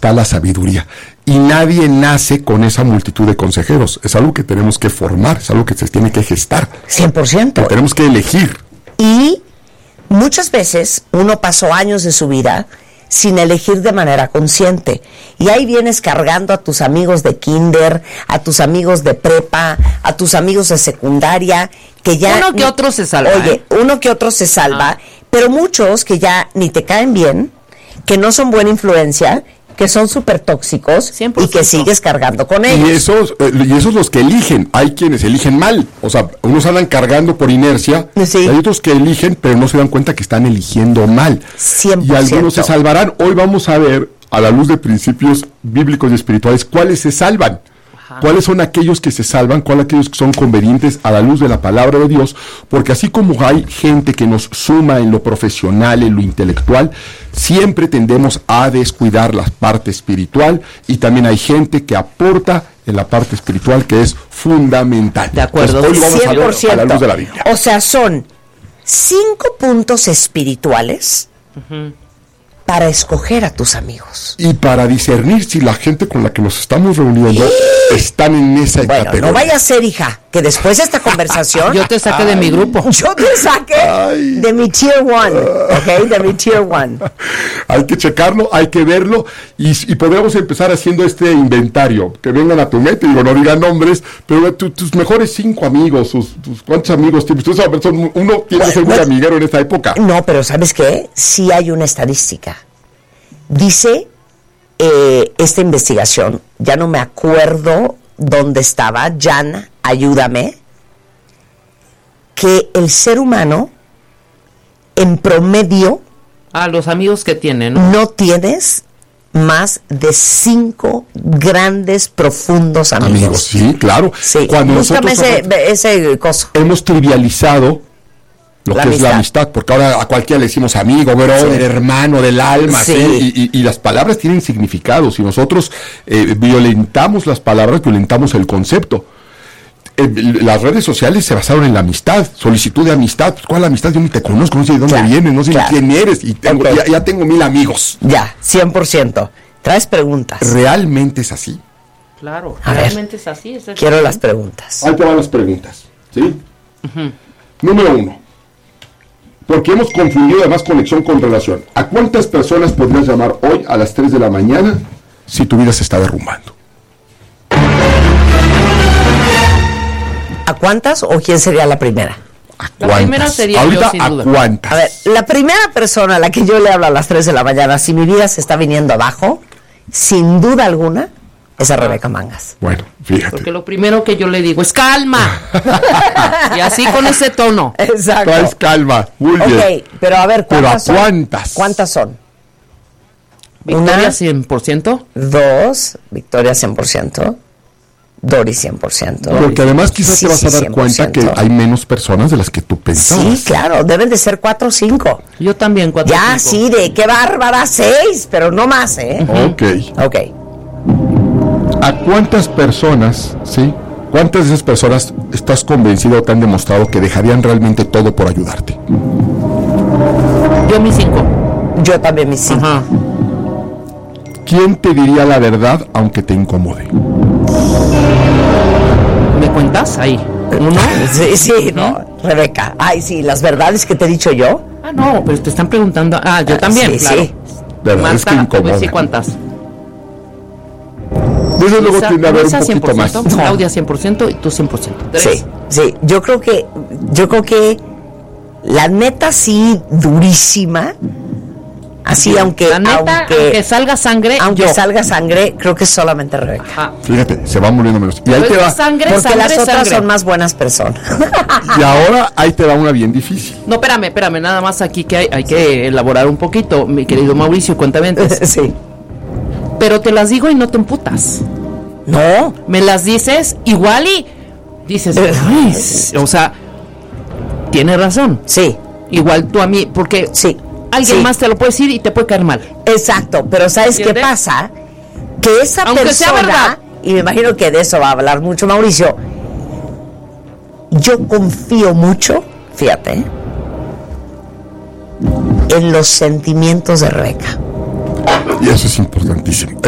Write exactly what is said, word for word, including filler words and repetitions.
está la sabiduría. Y nadie nace con esa multitud de consejeros. Es algo que tenemos que formar, es algo que se tiene que gestar. cien por ciento. Que tenemos que elegir. Y muchas veces uno pasó años de su vida sin elegir de manera consciente. Y ahí vienes cargando a tus amigos de kinder, a tus amigos de prepa, a tus amigos de secundaria, que ya... Uno que otro se salva. Oye, ¿eh? uno que otro se salva, ah. pero muchos que ya ni te caen bien, que no son buena influencia, que son súper tóxicos cien por ciento. Y que sigues cargando con ellos. Y esos, eh, y esos los que eligen, hay quienes eligen mal, o sea, unos andan cargando por inercia, sí. Hay otros que eligen, pero no se dan cuenta que están eligiendo mal. cien por ciento. Y algunos se salvarán. Hoy vamos a ver, a la luz de principios bíblicos y espirituales, cuáles se salvan. ¿Cuáles son aquellos que se salvan? ¿Cuáles aquellos que son convenientes a la luz de la palabra de Dios? Porque así como hay gente que nos suma en lo profesional, en lo intelectual, siempre tendemos a descuidar la parte espiritual, y también hay gente que aporta en la parte espiritual, que es fundamental. De acuerdo, hoy vamos cien por ciento. A ver a la luz de la Biblia. O sea, son cinco puntos espirituales uh-huh. para escoger a tus amigos. Y para discernir si la gente con la que nos estamos reuniendo están en esa bueno, categoría. No vaya a ser, hija, que después de esta conversación yo te saque de mi grupo. Yo te saque Ay. de mi tier one, ¿ok? De mi tier one. Hay que checarlo, hay que verlo, y, y podemos empezar haciendo este inventario. Que vengan a tu mente, digo, no digan nombres, pero tu, tus mejores cinco amigos, tus, tus ¿cuántos amigos tienes? Tú sabes, son, uno tiene que ser muy amiguero en esta época. No, pero ¿sabes qué? Sí hay una estadística. Dice eh, esta investigación, ya no me acuerdo dónde estaba, Jan, ayúdame, que el ser humano, en promedio... Ah, los amigos que tienen, ¿no? No tienes más de cinco grandes, profundos amigos. Amigos, sí, claro. Sí. Cuando Búscame nosotros ese, ese coso. Hemos trivializado lo la que amistad. Es la amistad, porque ahora a cualquiera le decimos amigo, brother, sí. hermano, del alma, sí. ¿sí? y, y, y las palabras tienen significado. Si nosotros eh, violentamos las palabras, violentamos el concepto. Eh, las redes sociales se basaron en la amistad, solicitud de amistad. ¿Cuál amistad? Yo ni te conozco, no sé de dónde claro, vienes, no sé claro. ni quién eres, y tengo, okay. ya, ya tengo mil amigos. Ya, cien por ciento. ¿Traes preguntas? ¿Realmente es así? Claro, a realmente ver, es así. Es quiero así. Las preguntas. Ahí te van las preguntas, ¿sí? Uh-huh. Número uno. Porque hemos confundido además conexión con relación. ¿A cuántas personas podrías llamar hoy a las tres de la mañana si tu vida se está derrumbando? ¿A cuántas o quién sería la primera? ¿A la primera sería ahorita yo, sin ¿a duda. cuántas? A ver, la primera persona a la que yo le hablo a las tres de la mañana, si mi vida se está viniendo abajo, sin duda alguna, es a Rebeca Mangas. Bueno, fíjate. Porque lo primero que yo le digo es calma. Y así con ese tono. Exacto. Traes calma, muy bien. Ok, pero a ver, ¿cuántas pero ¿a cuántas? son? ¿Cuántas son? Victoria Una, cien por ciento. Dos, Victoria cien por ciento. Dori cien por ciento. Porque además quizás sí, te vas sí, a dar cien por ciento. cuenta que hay menos personas de las que tú pensabas. Sí, claro, deben de ser cuatro o cinco. Yo también cuatro o Ya, cinco. sí, de qué bárbara, seis, pero no más, ¿eh? Ok. Ok. ¿A cuántas personas, sí? ¿Cuántas de esas personas estás convencido o te han demostrado que dejarían realmente todo por ayudarte? Yo mis cinco. Yo también mis cinco. Ajá. ¿Quién te diría la verdad aunque te incomode? ¿Me cuentas? Ahí. ¿Uno? Sí, sí, no. Rebeca. Ay, sí, las verdades que te he dicho yo. Ah, no, pero te están preguntando. Ah, yo también, sí, claro. Sí. ¿Verdad? Es que Marta, te voy a decir incomoda. cuántas. Desde luego Luisa, tiene que haber un Luisa poquito cien por ciento, más. Claudia cien por ciento y tú cien por ciento. ¿Tres? Sí, sí. Yo creo que, yo creo que la neta sí durísima. Así, aunque, La neta, aunque, aunque salga sangre, aunque yo. salga sangre, creo que es solamente Rebeca. Ajá. Fíjate, se va muriendo menos. Y ahí Pero te es va. sangre, Porque sangre, las otras sangre. son más buenas personas. Y ahora ahí te va una bien difícil. No, espérame, espérame, nada más aquí que hay, hay que elaborar un poquito, mi querido Mauricio, cuéntame. Sí. Pero te las digo y no te emputas. No. Me las dices igual y dices, ay, o sea, tienes razón. Sí. Igual tú a mí, porque Sí. alguien Sí. más te lo puede decir y te puede caer mal. Exacto, pero ¿sabes qué ¿Entiendes? pasa? Que esa Aunque persona, sea verdad. y me imagino que de eso va a hablar mucho Mauricio, yo confío mucho, fíjate, en los sentimientos de Rebeca. Y eso es importantísimo.